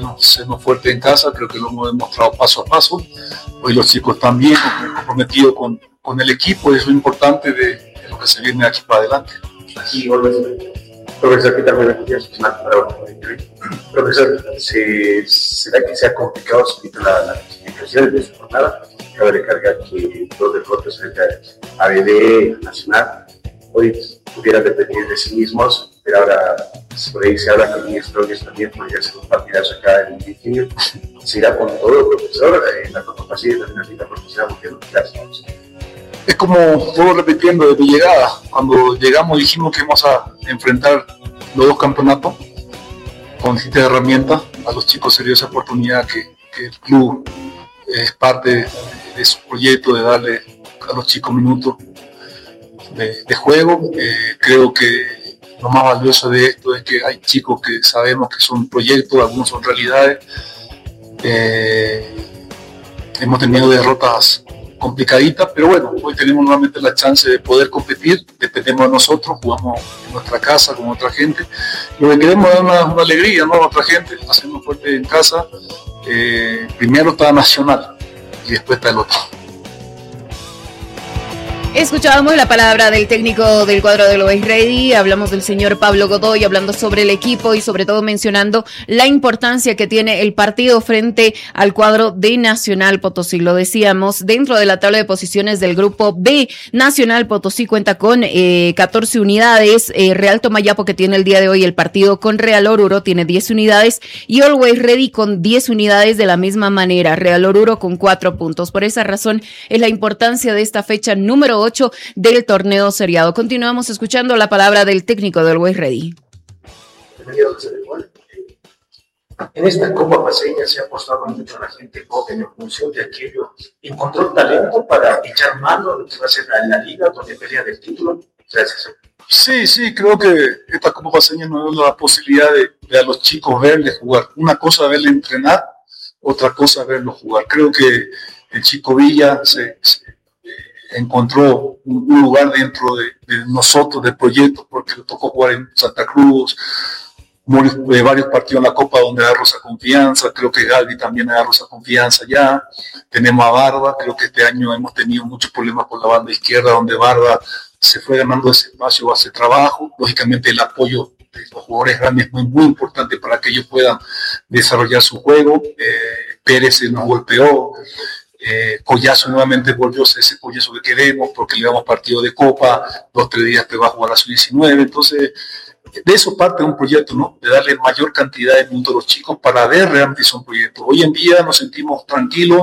sernos fuertes en casa, creo que lo hemos demostrado paso a paso. Hoy los chicos están bien comprometidos con el equipo, y eso es importante de lo que se viene aquí para adelante. Aquí, profesor, ¿qué tal? Buenos días. Profesor, ¿será que se ha complicado la clasificación de su jornada? Cabe recargar que dos derrotas frente a ABD, Nacional, hoy pudieran depender de sí mismos, pero ahora por ahí se habla que Niños Progres también podría ser un partidazo acá en el Virginia. ¿Se irá con todo, profesor? En la Copa Pacífica también ahorita profesor, porque no clásicos. Es como todo repitiendo desde mi llegada. Cuando llegamos dijimos que íbamos a enfrentar los dos campeonatos con distintas herramientas. A los chicos se dio esa oportunidad que el club es parte de su proyecto de darle a los chicos minutos de juego. Creo que lo más valioso de esto es que hay chicos que sabemos que son proyectos, algunos son realidades. Hemos tenido derrotas complicaditas, pero bueno, hoy tenemos nuevamente la chance de poder competir, dependemos de nosotros, jugamos en nuestra casa con otra gente. Lo que queremos es dar una alegría, ¿no?, a otra gente, hacernos fuerte en casa. Primero está Nacional y después está el otro. Escuchábamos la palabra del técnico del cuadro del Always Ready, hablamos del señor Pablo Godoy, hablando sobre el equipo y sobre todo mencionando la importancia que tiene el partido frente al cuadro de Nacional Potosí. Lo decíamos, dentro de la tabla de posiciones del grupo B, Nacional Potosí cuenta con 14 unidades, Real Tomayapo, que tiene el día de hoy el partido con Real Oruro, tiene 10 unidades y Always Ready con 10 unidades de la misma manera, Real Oruro con 4 puntos. Por esa razón es la importancia de esta fecha número 8 del torneo seriado. Continuamos escuchando la palabra del técnico del Always Ready. En esta Copa Paceña se ha apostado mucho a la gente joven en función de aquello. ¿Encontró talento para echar mano de lo que va a ser la liga donde pelea del título? Gracias. Sí, creo que esta Copa Paceña nos da la posibilidad de a los chicos verles jugar. Una cosa verle entrenar, otra cosa verlos jugar. Creo que el chico Villa se encontró un lugar dentro de nosotros, del proyecto, porque le tocó jugar en Santa Cruz, varios partidos en la Copa donde agarró esa confianza. Creo que Galvi también agarró esa confianza ya. Tenemos a Barba, creo que este año hemos tenido muchos problemas por la banda izquierda, donde Barba se fue ganando ese espacio, hace trabajo. Lógicamente el apoyo de los jugadores grandes es muy importante para que ellos puedan desarrollar su juego. Pérez nos golpeó. Collazo nuevamente volvió a ser ese Collazo que queremos, porque le damos partido de Copa, 2-3 días te va a jugar a su 19, entonces de eso parte un proyecto, ¿no?, de darle mayor cantidad de minutos a los chicos para ver realmente si son proyectos. Hoy en día nos sentimos tranquilos,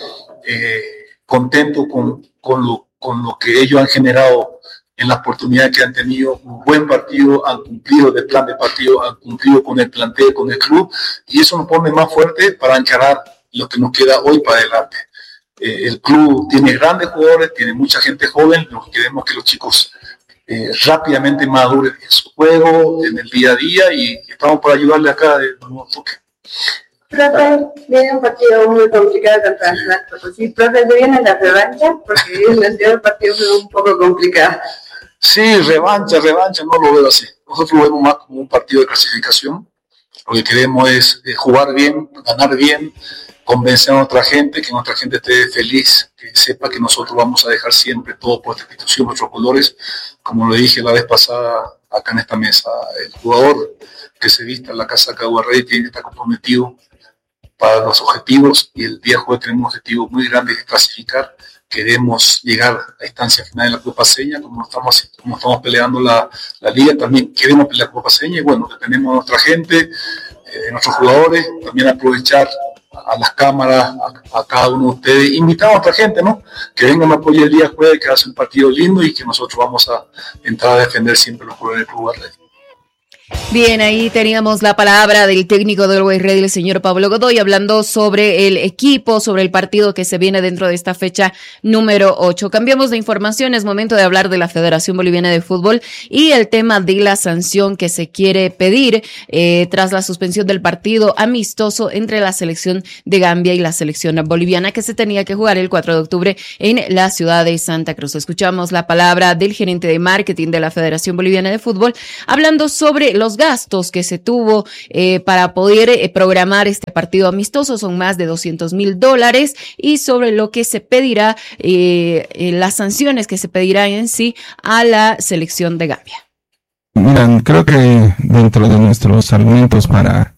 contentos con lo que ellos han generado en la oportunidad que han tenido. Un buen partido, han cumplido el plan de partido, han cumplido con el plantel, con el club, y eso nos pone más fuerte para encarar lo que nos queda hoy para adelante. El club tiene grandes jugadores, tiene mucha gente joven, lo que queremos es que los chicos rápidamente maduren en su juego, en el día a día, y estamos para ayudarle acá de nuevo toque. Profe, viene un partido muy complicado contra Nacional Potosí. Profe, ¿te viene la revancha? Porque el anterior partido fue un poco complicado. Sí, revancha, no lo veo así. Nosotros lo vemos más como un partido de clasificación. Lo que queremos es jugar bien, ganar bien, convencer a nuestra gente, que nuestra gente esté feliz, que sepa que nosotros vamos a dejar siempre todo por esta institución, nuestros colores. Como lo dije la vez pasada acá en esta mesa, el jugador que se vista en la casa de Always Ready tiene que estar comprometido para los objetivos, y el día jueves tenemos un objetivo muy grande de clasificar. Queremos llegar a la instancia final de la Copa Paceña, como estamos peleando la liga, también queremos pelear la Copa Paceña, y bueno, dependemos de nuestra gente, de nuestros jugadores, también aprovechar a las cámaras, a cada uno de ustedes, invitamos a otra gente, ¿no?, que vengan a apoyar el día jueves, que hace un partido lindo y que nosotros vamos a entrar a defender siempre los colores del Club Always Ready. Bien, ahí teníamos la palabra del técnico del Always Ready, el señor Pablo Godoy, hablando sobre el equipo, sobre el partido que se viene dentro de esta fecha número 8. Cambiamos de información, es momento de hablar de la Federación Boliviana de Fútbol y el tema de la sanción que se quiere pedir tras la suspensión del partido amistoso entre la selección de Gambia y la selección boliviana, que se tenía que jugar el 4 de octubre en la ciudad de Santa Cruz. Escuchamos la palabra del gerente de marketing de la Federación Boliviana de Fútbol, hablando sobre los gastos que se tuvo para poder programar este partido amistoso son más de $200,000 y sobre lo que se pedirá, las sanciones que se pedirá en sí a la selección de Gambia. Miren, creo que dentro de nuestros argumentos para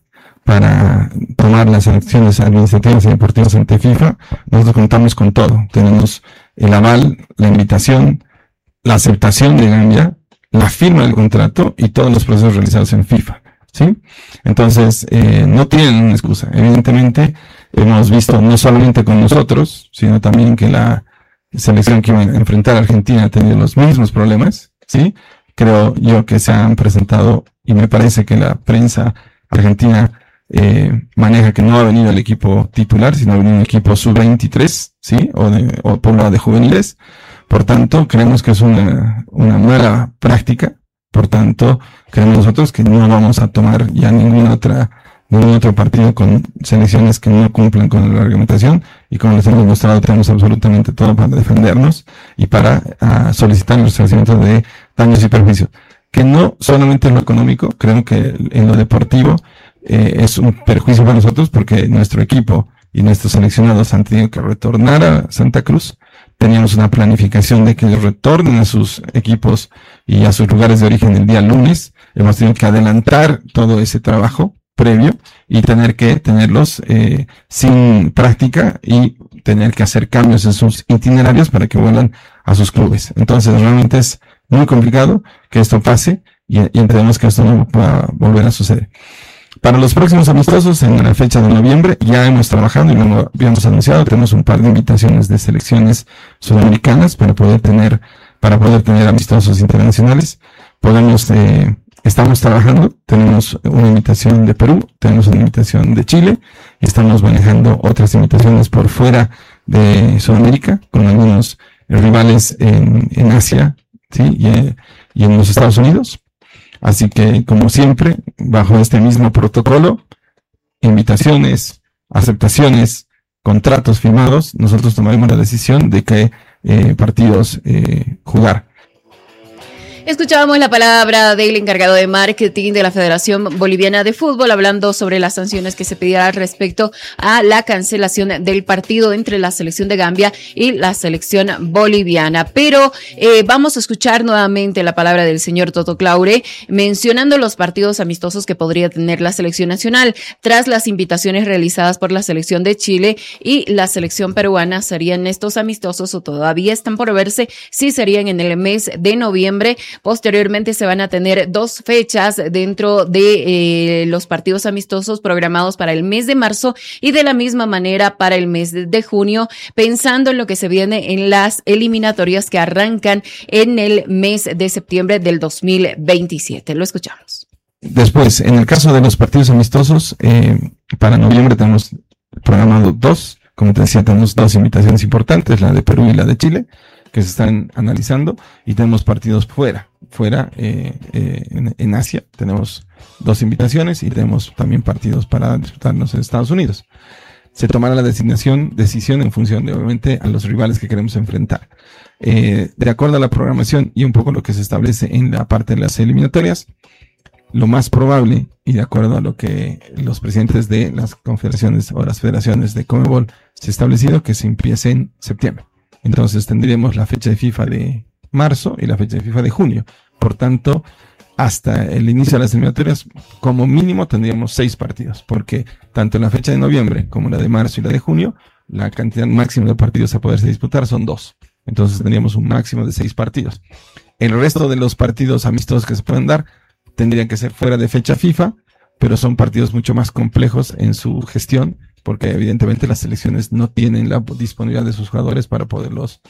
tomar las elecciones administrativas y deportivas ante FIFA, nosotros contamos con todo. Tenemos el aval, la invitación, la aceptación de Gambia, la firma del contrato y todos los procesos realizados en FIFA, ¿sí? Entonces, no tienen una excusa. Evidentemente, hemos visto no solamente con nosotros, sino también que la selección que iba a enfrentar a Argentina ha tenido los mismos problemas, ¿sí? Creo yo que se han presentado, y me parece que la prensa argentina maneja que no ha venido el equipo titular, sino ha venido un equipo sub-23, ¿sí? O por lado de juveniles. Por tanto, creemos que es una mala práctica. Por tanto, creemos nosotros que no vamos a tomar ya ningún otro partido con selecciones que no cumplan con la reglamentación, y como les hemos mostrado, tenemos absolutamente todo para defendernos y para solicitar los resarcimientos de daños y perjuicios. Que no solamente en lo económico, creo que en lo deportivo es un perjuicio para nosotros, porque nuestro equipo y nuestros seleccionados han tenido que retornar a Santa Cruz. Teníamos una planificación de que retornen a sus equipos y a sus lugares de origen el día lunes. Hemos tenido que adelantar todo ese trabajo previo y tener que tenerlos sin práctica y tener que hacer cambios en sus itinerarios para que vuelvan a sus clubes. Entonces realmente es muy complicado que esto pase y entendemos que esto no va a volver a suceder. Para los próximos amistosos, en la fecha de noviembre, ya hemos trabajado y lo habíamos anunciado, tenemos un par de invitaciones de selecciones sudamericanas para poder tener amistosos internacionales. Estamos trabajando, tenemos una invitación de Perú, tenemos una invitación de Chile, y estamos manejando otras invitaciones por fuera de Sudamérica, con algunos rivales en Asia, ¿sí? y en los Estados Unidos. Así que, como siempre, bajo este mismo protocolo, invitaciones, aceptaciones, contratos firmados, nosotros tomaremos la decisión de qué partidos jugar. Escuchábamos la palabra del encargado de marketing de la Federación Boliviana de Fútbol hablando sobre las sanciones que se pedirá respecto a la cancelación del partido entre la selección de Gambia y la selección boliviana. Pero vamos a escuchar nuevamente la palabra del señor Toto Claure mencionando los partidos amistosos que podría tener la selección nacional tras las invitaciones realizadas por la selección de Chile y la selección peruana. ¿Serían estos amistosos o todavía están por verse si serían en el mes de noviembre? Posteriormente se van a tener 2 fechas dentro de los partidos amistosos programados para el mes de marzo y de la misma manera para el mes de junio, pensando en lo que se viene en las eliminatorias que arrancan en el mes de septiembre del 2027. Lo escuchamos. Después, en el caso de los partidos amistosos, para noviembre tenemos programado 2. Como te decía, tenemos 2 invitaciones importantes, la de Perú y la de Chile, que se están analizando, y tenemos partidos fuera en Asia. Tenemos 2 invitaciones y tenemos también partidos para disputarnos en Estados Unidos. Se tomará la decisión en función de, obviamente, a los rivales que queremos enfrentar. De acuerdo a la programación y un poco lo que se establece en la parte de las eliminatorias, lo más probable, y de acuerdo a lo que los presidentes de las confederaciones o las federaciones de CONMEBOL se ha establecido, que se empiece en septiembre. Entonces tendríamos la fecha de FIFA de marzo y la fecha de FIFA de junio. Por tanto, hasta el inicio de las eliminatorias, como mínimo tendríamos 6 partidos, porque tanto en la fecha de noviembre como la de marzo y la de junio, la cantidad máxima de partidos a poderse disputar son 2. Entonces tendríamos un máximo de 6 partidos. El resto de los partidos amistosos que se pueden dar tendrían que ser fuera de fecha FIFA, pero son partidos mucho más complejos en su gestión, porque evidentemente las selecciones no tienen la disponibilidad de sus jugadores para poderlos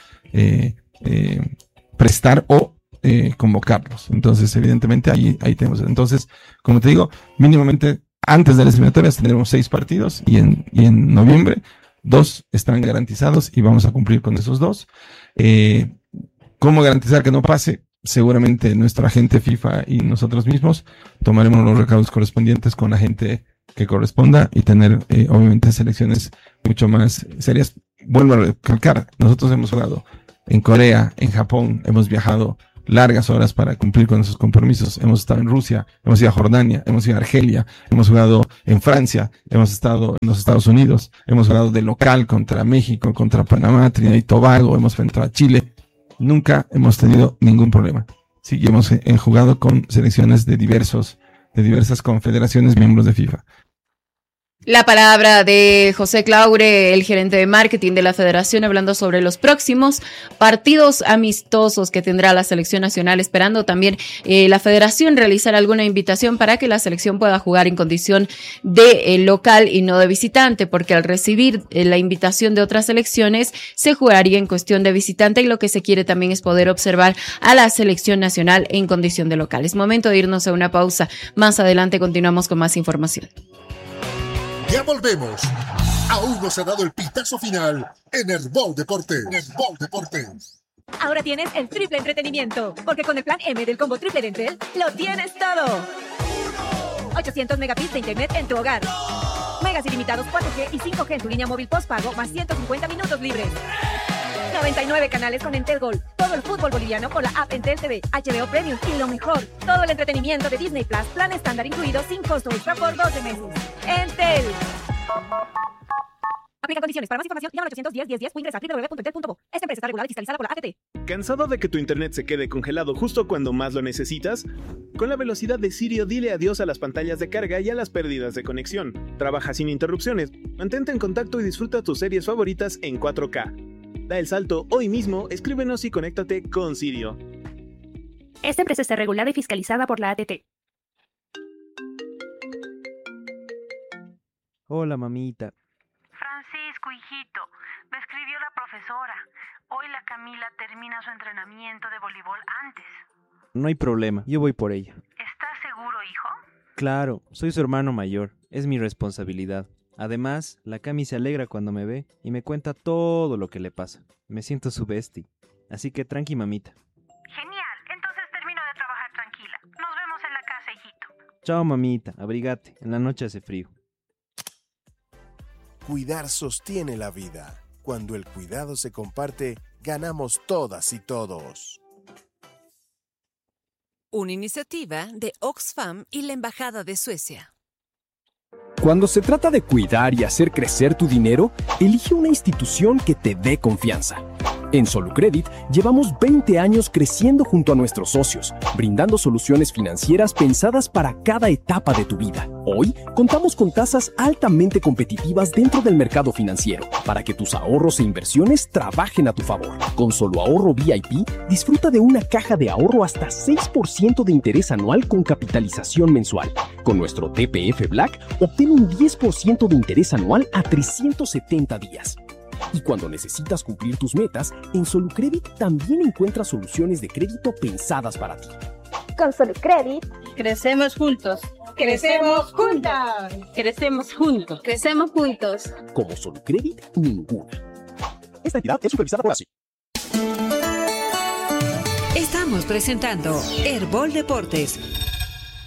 prestar o convocarlos. Entonces, evidentemente, ahí tenemos. Entonces, como te digo, mínimamente antes de las eliminatorias tendremos 6 partidos y en noviembre 2 están garantizados y vamos a cumplir con esos 2. ¿Cómo garantizar que no pase? Seguramente nuestra agente FIFA y nosotros mismos tomaremos los recaudos correspondientes con la gente que corresponda y tener obviamente selecciones mucho más serias. Vuelvo a recalcar, nosotros hemos jugado en Corea, en Japón, hemos viajado largas horas para cumplir con esos compromisos. Hemos estado en Rusia, hemos ido a Jordania, hemos ido a Argelia, hemos jugado en Francia, hemos estado en los Estados Unidos, hemos jugado de local contra México, contra Panamá, Trinidad y Tobago, hemos enfrentado a Chile. Nunca hemos tenido ningún problema. Sí, hemos jugado con selecciones de diversas confederaciones miembros de FIFA. La palabra de José Claure, el gerente de marketing de la federación, hablando sobre los próximos partidos amistosos que tendrá la selección nacional, esperando también la federación realizar alguna invitación para que la selección pueda jugar en condición de local y no de visitante, porque al recibir la invitación de otras selecciones se jugaría en cuestión de visitante, y lo que se quiere también es poder observar a la selección nacional en condición de local. Es momento de irnos a una pausa. Más adelante continuamos con más información. Ya volvemos. Aún no se ha dado el pitazo final en Herbol Deportes. Ahora tienes el triple entretenimiento, porque con el plan M del combo triple de Entel lo tienes todo. 800 megabits de internet en tu hogar. Megas ilimitados 4G y 5G en tu línea móvil postpago, más 150 minutos libres. 99 canales con Entel Gol. Todo el fútbol boliviano con la app Entel TV, HBO Premium y lo mejor, todo el entretenimiento de Disney Plus, plan estándar incluido sin costo extra por 12 meses. Entel. Aplica condiciones. Para más información, llama al 810-1010 o ingresa a www.entel.bo. Esta empresa está regulada y fiscalizada por la ATT. ¿Cansado de que tu internet se quede congelado justo cuando más lo necesitas? Con la velocidad de Sirio, dile adiós a las pantallas de carga y a las pérdidas de conexión. Trabaja sin interrupciones, mantente en contacto y disfruta tus series favoritas en 4K. Da el salto hoy mismo, escríbenos y conéctate con Sirio. Esta empresa está regulada y fiscalizada por la ATT. Hola, mamita. Francisco, hijito, me escribió la profesora. Hoy la Camila termina su entrenamiento de voleibol antes. No hay problema, yo voy por ella. ¿Estás seguro, hijo? Claro, soy su hermano mayor, es mi responsabilidad. Además, la Cami se alegra cuando me ve y me cuenta todo lo que le pasa. Me siento su bestie. Así que tranqui, mamita. Genial, entonces termino de trabajar tranquila. Nos vemos en la casa, hijito. Chao, mamita, abrigate, en la noche hace frío. Cuidar sostiene la vida. Cuando el cuidado se comparte, ganamos todas y todos. Una iniciativa de Oxfam y la Embajada de Suecia. Cuando se trata de cuidar y hacer crecer tu dinero, elige una institución que te dé confianza. En Solucredit llevamos 20 años creciendo junto a nuestros socios, brindando soluciones financieras pensadas para cada etapa de tu vida. Hoy contamos con tasas altamente competitivas dentro del mercado financiero para que tus ahorros e inversiones trabajen a tu favor. Con Solo Ahorro VIP, disfruta de una caja de ahorro hasta 6% de interés anual con capitalización mensual. Con nuestro TPF Black, obtén un 10% de interés anual a 370 días. Y cuando necesitas cumplir tus metas, en Solucredit también encuentras soluciones de crédito pensadas para ti. Con Solucredit, crecemos juntos. ¡Crecemos juntas! Crecemos juntos. Crecemos juntos. Como Solucredit, ninguna. Esta entidad es supervisada por ASI. Estamos presentando Herbol Deportes